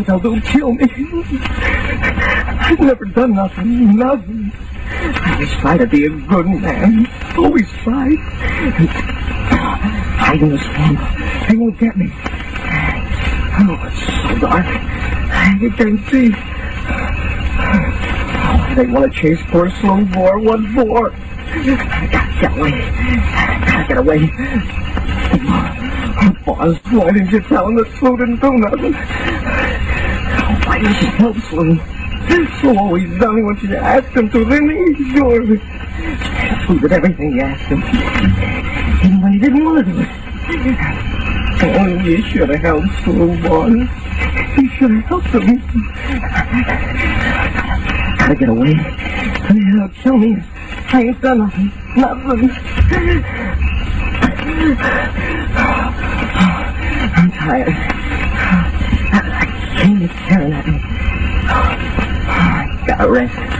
they'll do kill me. I've never done nothing. I always try to be a good man. Always try. Hide in the swamp. They won't get me. Oh, it's so dark. You can't see. Oh, they want to chase poor slow boar. What for? I gotta get away. Boss, why didn't you tell him that Slew didn't do nothing? Why didn't you help Slew? Slew always done what you asked him to, didn't he? Sure. Slew did everything you asked him. Even when he didn't want to do it. Oh, you should have helped Slew, boy. You should have helped him. Gotta get away. They'll kill me. I ain't done nothing. I'm tired. I can't get staring at me. I gotta rest.